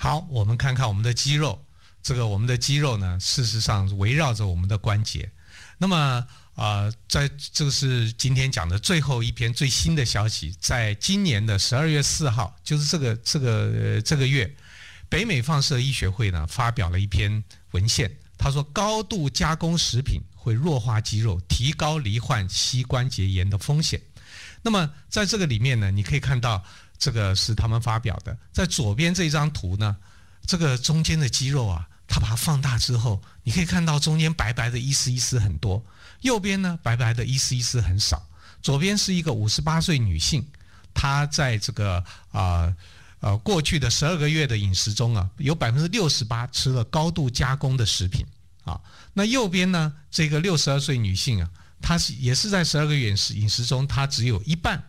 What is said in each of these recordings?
好，我们看看我们的肌肉。我们的肌肉呢，事实上围绕着我们的关节。那么在这个是今天讲的最后一篇最新的消息，在今年的12月4号，就是这个月，北美放射医学会呢发表了一篇文献，他说高度加工食品会弱化肌肉，提高罹患膝关节炎的风险。那么在这个里面呢，你可以看到这个是他们发表的，在左边这张图呢，这个中间的肌肉啊，它把它放大之后，你可以看到中间白白的一丝一丝很多，右边呢白白的一丝一丝很少。左边是一个58岁女性，她在这个过去的12个月的饮食中啊，有68%吃了高度加工的食品啊。那右边呢，这个62岁女性啊，她也是在12个月饮食中，她只有一半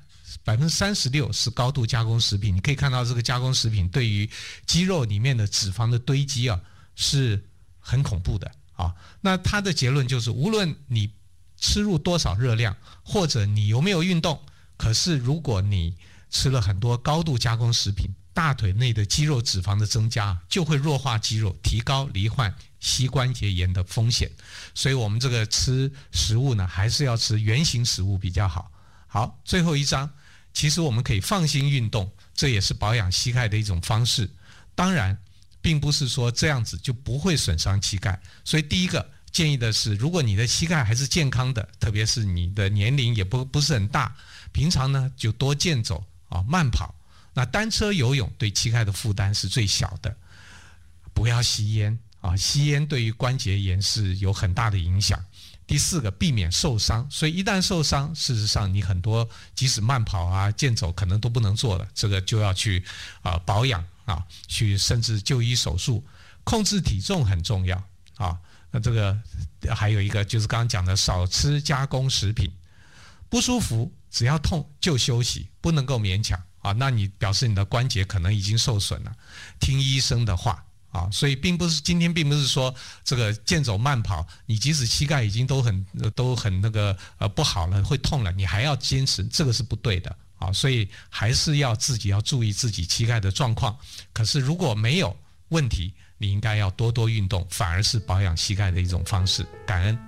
，36%是高度加工食品。你可以看到这个加工食品对于肌肉里面的脂肪的堆积啊，是很恐怖的啊。那他的结论就是，无论你吃入多少热量，或者你有没有运动，可是如果你吃了很多高度加工食品，大腿内的肌肉脂肪的增加就会弱化肌肉，提高罹患膝关节炎的风险。所以我们这个吃食物呢，还是要吃原型食物比较好。好，最后一章，其实我们可以放心运动，这也是保养膝盖的一种方式。当然并不是说这样子就不会损伤膝盖，所以第一个建议的是，如果你的膝盖还是健康的，特别是你的年龄也不是很大，平常呢就多健走啊，慢跑。那单车游泳对膝盖的负担是最小的。不要吸烟啊，吸烟对于关节炎是有很大的影响。第四个，避免受伤。所以一旦受伤，事实上你很多即使慢跑啊、健走可能都不能做了，这个就要去保养啊，去甚至就医手术。控制体重很重要啊。那这个还有一个就是刚刚讲的，少吃加工食品。不舒服只要痛就休息，不能够勉强啊。那你表示你的关节可能已经受损了，听医生的话啊。所以今天并不是说这个健走慢跑，你即使膝盖已经都很那个不好了，会痛了，你还要坚持，这个是不对的啊。所以还是要自己要注意自己膝盖的状况。可是如果没有问题，你应该要多多运动，反而是保养膝盖的一种方式。感恩。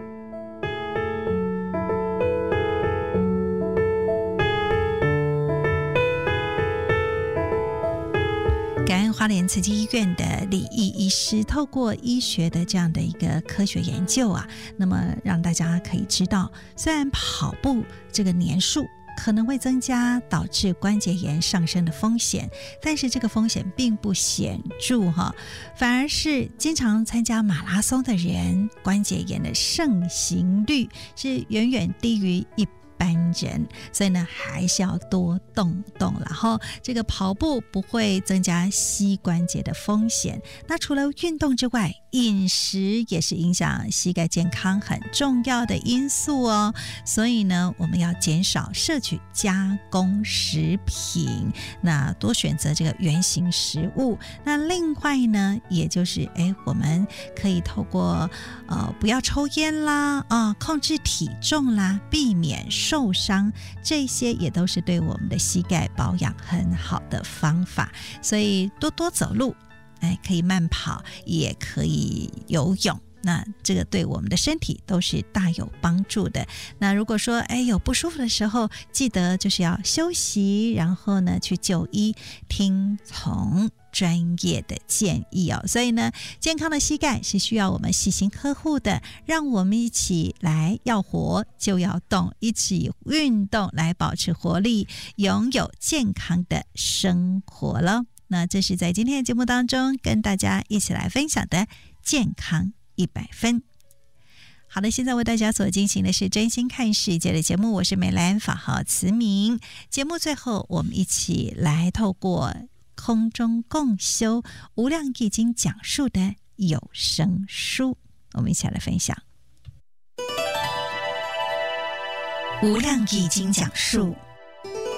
感恩花莲慈济医院的李毅医师，透过医学的这样的一个科学研究啊，那么让大家可以知道，虽然跑步这个年数可能会增加导致关节炎上升的风险，但是这个风险并不显著哈，反而是经常参加马拉松的人，关节炎的盛行率是远远低于一般人，所以呢还是要多动动，然后这个跑步不会增加膝关节的风险。那除了运动之外，饮食也是影响膝盖健康很重要的因素哦。所以呢，我们要减少摄取加工食品，那多选择这个原型食物。那另外呢，也就是我们可以透过不要抽烟啦控制体重啦，避免受伤，这些也都是对我们的膝盖保养很好的方法。所以多多走路，可以慢跑，也可以游泳，那这个对我们的身体都是大有帮助的。那如果说有不舒服的时候，记得就是要休息，然后呢去就医，听从专业的建议哦。所以呢，健康的膝盖是需要我们细心呵护的，让我们一起来，要活就要动，一起运动来保持活力，拥有健康的生活了。那这是在今天的节目当中跟大家一起来分享的健康100分。好的，现在为大家所进行的是真心看世界的节目，我是美兰，法号慈明。节目最后我们一起来透过空中共修无量易经讲述的有声书，我们一起来分享无量易经讲述